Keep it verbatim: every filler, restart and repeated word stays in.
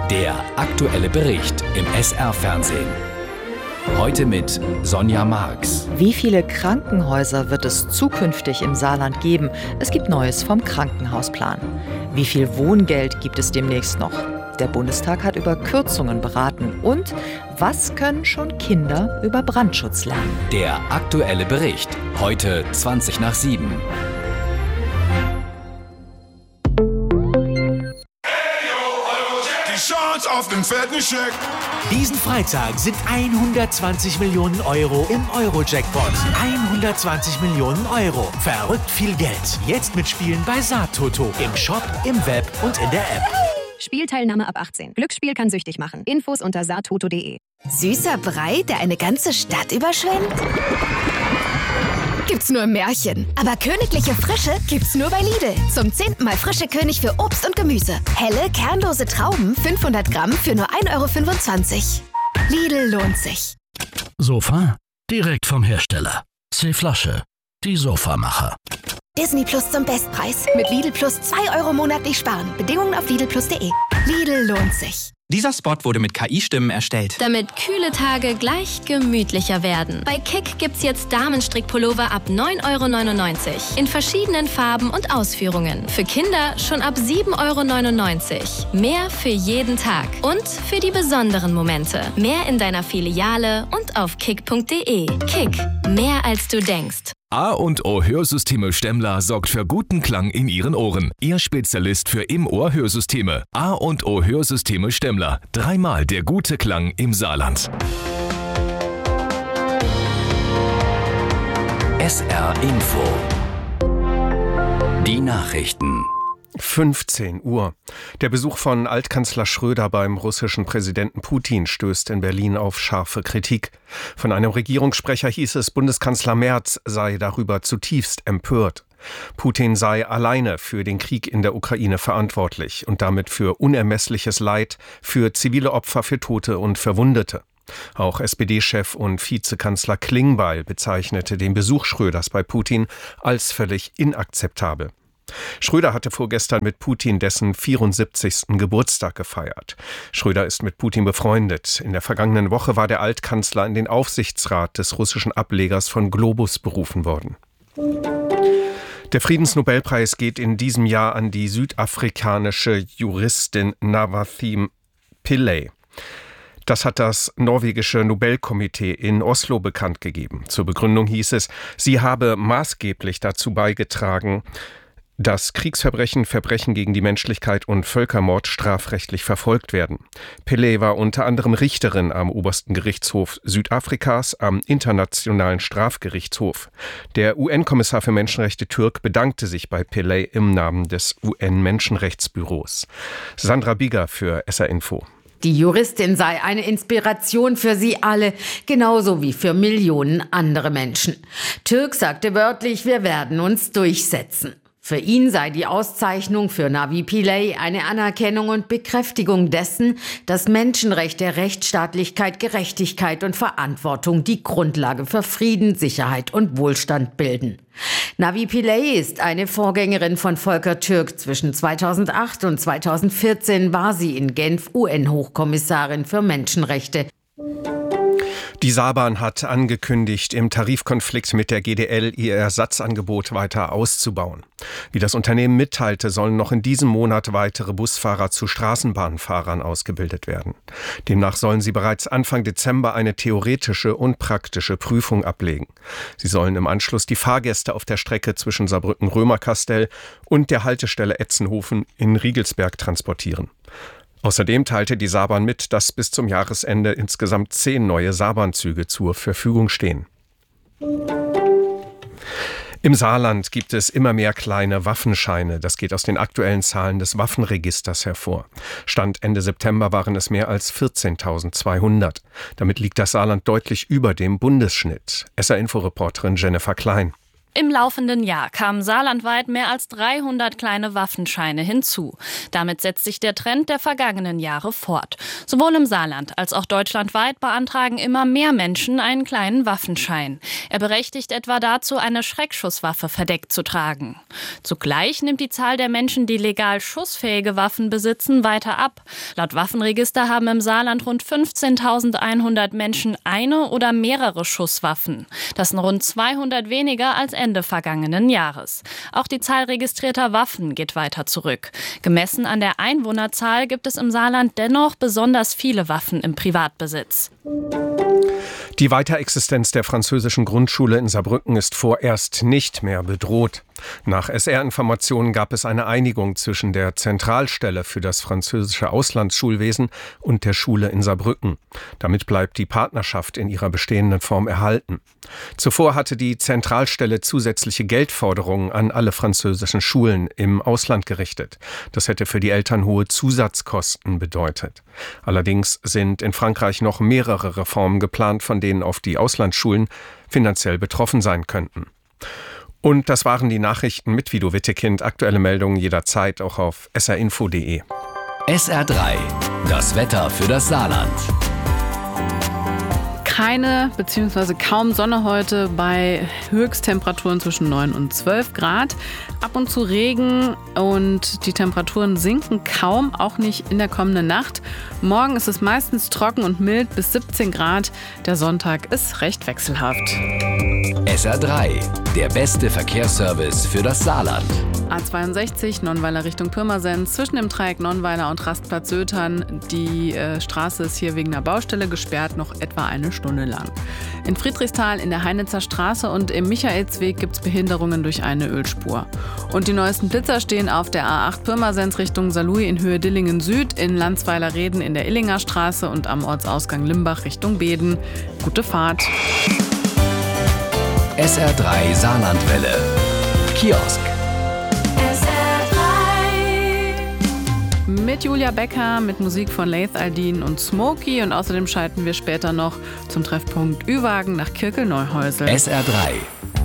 Der aktuelle Bericht im S R-Fernsehen. Heute mit Sonja Marx. Wie viele Krankenhäuser wird es zukünftig im Saarland geben? Es gibt Neues vom Krankenhausplan. Wie viel Wohngeld gibt es demnächst noch? Der Bundestag hat über Kürzungen beraten. Und was können schon Kinder über Brandschutz lernen? Der aktuelle Bericht. Heute zwanzig nach sieben. Auf den fetten Scheck. Diesen Freitag sind hundertzwanzig Millionen Euro im Euro-Jackpot. hundertzwanzig Millionen Euro. Verrückt viel Geld. Jetzt mitspielen bei Saartoto. Im Shop, im Web und in der App. Spielteilnahme ab achtzehn. Glücksspiel kann süchtig machen. Infos unter saartoto punkt de. Süßer Brei, der eine ganze Stadt überschwemmt? Gibt's nur im Märchen. Aber königliche Frische gibt's nur bei Lidl. Zum zehnten Mal frische König für Obst und Gemüse. Helle, kernlose Trauben, fünfhundert Gramm für nur ein Euro fünfundzwanzig. Lidl lohnt sich. Sofa? Direkt vom Hersteller. C-Flasche. Die Sofamacher. Disney Plus zum Bestpreis. Mit Lidl Plus zwei Euro monatlich sparen. Bedingungen auf lidl plus punkt de. Lidl lohnt sich. Dieser Spot wurde mit K I-Stimmen erstellt. Damit kühle Tage gleich gemütlicher werden. Bei Kick gibt's jetzt Damenstrickpullover ab neun Euro neunundneunzig. In verschiedenen Farben und Ausführungen. Für Kinder schon ab sieben Euro neunundneunzig. Mehr für jeden Tag. Und für die besonderen Momente. Mehr in deiner Filiale und auf kick punkt de. Kick. Mehr als du denkst. A und O Hörsysteme Stemmler sorgt für guten Klang in Ihren Ohren. Ihr Spezialist für Im-Ohr-Hörsysteme. A und O Hörsysteme Stemmler. Dreimal der gute Klang im Saarland. S R Info. Die Nachrichten. fünfzehn Uhr. Der Besuch von Altkanzler Schröder beim russischen Präsidenten Putin stößt in Berlin auf scharfe Kritik. Von einem Regierungssprecher hieß es, Bundeskanzler Merz sei darüber zutiefst empört. Putin sei alleine für den Krieg in der Ukraine verantwortlich und damit für unermessliches Leid, für zivile Opfer, für Tote und Verwundete. Auch S P D-Chef und Vizekanzler Klingbeil bezeichnete den Besuch Schröders bei Putin als völlig inakzeptabel. Schröder hatte vorgestern mit Putin dessen vierundsiebzigsten Geburtstag gefeiert. Schröder ist mit Putin befreundet. In der vergangenen Woche war der Altkanzler in den Aufsichtsrat des russischen Ablegers von Globus berufen worden. Der Friedensnobelpreis geht in diesem Jahr an die südafrikanische Juristin Navathim Pillay. Das hat das norwegische Nobelkomitee in Oslo bekannt gegeben. Zur Begründung hieß es, sie habe maßgeblich dazu beigetragen, dass Kriegsverbrechen, Verbrechen gegen die Menschlichkeit und Völkermord strafrechtlich verfolgt werden. Pillay war unter anderem Richterin am obersten Gerichtshof Südafrikas, am Internationalen Strafgerichtshof. Der U N-Kommissar für Menschenrechte Türk bedankte sich bei Pillay im Namen des U N-Menschenrechtsbüros. Sandra Bieger für S R Info. Die Juristin sei eine Inspiration für sie alle, genauso wie für Millionen andere Menschen. Türk sagte wörtlich, wir werden uns durchsetzen. Für ihn sei die Auszeichnung für Navi Pillay eine Anerkennung und Bekräftigung dessen, dass Menschenrechte, Rechtsstaatlichkeit, Gerechtigkeit und Verantwortung die Grundlage für Frieden, Sicherheit und Wohlstand bilden. Navi Pillay ist eine Vorgängerin von Volker Türk. Zwischen zweitausendacht und zweitausendvierzehn war sie in Genf U N-Hochkommissarin für Menschenrechte. Die Saarbahn hat angekündigt, im Tarifkonflikt mit der G D L ihr Ersatzangebot weiter auszubauen. Wie das Unternehmen mitteilte, sollen noch in diesem Monat weitere Busfahrer zu Straßenbahnfahrern ausgebildet werden. Demnach sollen sie bereits Anfang Dezember eine theoretische und praktische Prüfung ablegen. Sie sollen im Anschluss die Fahrgäste auf der Strecke zwischen Saarbrücken-Römerkastell und der Haltestelle Etzenhofen in Riegelsberg transportieren. Außerdem teilte die Saarbahn mit, dass bis zum Jahresende insgesamt zehn neue Saarbahnzüge zur Verfügung stehen. Im Saarland gibt es immer mehr kleine Waffenscheine. Das geht aus den aktuellen Zahlen des Waffenregisters hervor. Stand Ende September waren es mehr als vierzehntausendzweihundert. Damit liegt das Saarland deutlich über dem Bundesschnitt. S R-Info-Reporterin Jennifer Klein. Im laufenden Jahr kamen saarlandweit mehr als dreihundert kleine Waffenscheine hinzu. Damit setzt sich der Trend der vergangenen Jahre fort. Sowohl im Saarland als auch deutschlandweit beantragen immer mehr Menschen einen kleinen Waffenschein. Er berechtigt etwa dazu, eine Schreckschusswaffe verdeckt zu tragen. Zugleich nimmt die Zahl der Menschen, die legal schussfähige Waffen besitzen, weiter ab. Laut Waffenregister haben im Saarland rund fünfzehntausendeinhundert Menschen eine oder mehrere Schusswaffen. Das sind rund zweihundert weniger als Ende vergangenen Jahres. Auch die Zahl registrierter Waffen geht weiter zurück. Gemessen an der Einwohnerzahl gibt es im Saarland dennoch besonders viele Waffen im Privatbesitz. Die Weiterexistenz der französischen Grundschule in Saarbrücken ist vorerst nicht mehr bedroht. Nach S R-Informationen gab es eine Einigung zwischen der Zentralstelle für das französische Auslandsschulwesen und der Schule in Saarbrücken. Damit bleibt die Partnerschaft in ihrer bestehenden Form erhalten. Zuvor hatte die Zentralstelle zusätzliche Geldforderungen an alle französischen Schulen im Ausland gerichtet. Das hätte für die Eltern hohe Zusatzkosten bedeutet. Allerdings sind in Frankreich noch mehrere Reformen geplant, von denen auf die Auslandsschulen finanziell betroffen sein könnten. Und das waren die Nachrichten mit Vido Wittekind. Aktuelle Meldungen jederzeit auch auf s r info punkt d e. S R drei, das Wetter für das Saarland. Keine bzw. kaum Sonne heute bei Höchsttemperaturen zwischen neun und zwölf Grad. Ab und zu Regen und die Temperaturen sinken kaum, auch nicht in der kommenden Nacht. Morgen ist es meistens trocken und mild bis siebzehn Grad. Der Sonntag ist recht wechselhaft. S R drei, der beste Verkehrsservice für das Saarland. A zweiundsechzig, Nonnweiler Richtung Pirmasens, zwischen dem Dreieck Nonnweiler und Rastplatz Sötern. Die äh, Straße ist hier wegen einer Baustelle gesperrt, noch etwa eine Stunde lang. In Friedrichsthal in der Heinitzer Straße und im Michaelsweg gibt es Behinderungen durch eine Ölspur. Und die neuesten Blitzer stehen auf der A acht Pirmasens Richtung Saarlouis in Höhe Dillingen Süd, in Landsweiler Reden in der Illinger Straße und am Ortsausgang Limbach Richtung Beden. Gute Fahrt. S R drei Saarlandwelle. Kiosk. Mit Julia Becker, mit Musik von Laith Aldin und Smokey. Und außerdem schalten wir später noch zum Treffpunkt Ü-Wagen nach Kirkel-Neuhäusel. S R drei.